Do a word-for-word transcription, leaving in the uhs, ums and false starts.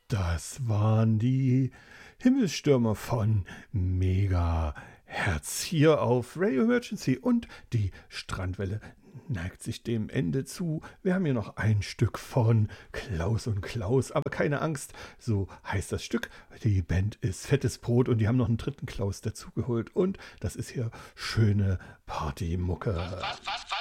Das waren die Himmelsstürmer von Megahertz hier auf Radio Emergency und die Strandwelle neigt sich dem Ende zu. Wir haben hier noch ein Stück von Klaus und Klaus, aber keine Angst, so heißt das Stück. Die Band ist Fettes Brot und die haben noch einen dritten Klaus dazugeholt und das ist hier schöne Partymucke. Was, was, was?